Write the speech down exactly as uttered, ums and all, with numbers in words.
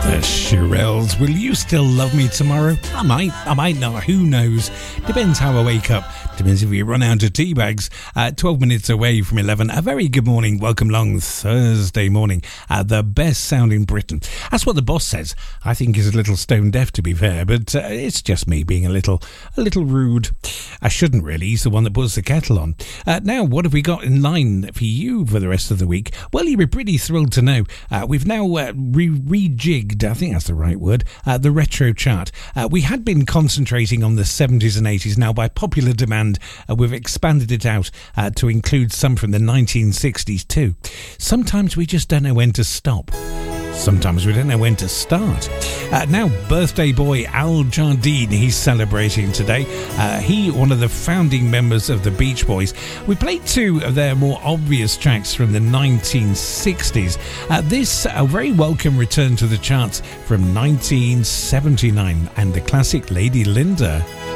Shirelles, will you still love me tomorrow? I might, I might not, who knows? Depends how I wake up. Depends if we run out of tea bags. Uh, twelve minutes away from eleven. A very good morning. Welcome along Thursday morning. Uh, the best sound in Britain. That's what the boss says. I think he's a little stone deaf, to be fair, but uh, it's just me being a little, a little rude. I shouldn't really. He's the one that puts the kettle on. Uh, now, what have we got in line for you for the rest of the week? Well, you'll be pretty thrilled to know. Uh, we've now uh, re- rejigged, I think that's the right word, uh, the retro chart. Uh, we had been concentrating on the seventies and eighties. Now, by popular demand, uh, we've expanded it out uh, to include some from the nineteen sixties too. Sometimes we just don't know when to stop. Sometimes we don't know when to start. Uh, now, birthday boy Al Jardine, he's celebrating today. Uh, he, one of the founding members of the Beach Boys. We played two of their more obvious tracks from the nineteen sixties. Uh, this, a very welcome return to the charts from nineteen seventy-nine, and the classic Lady Linda.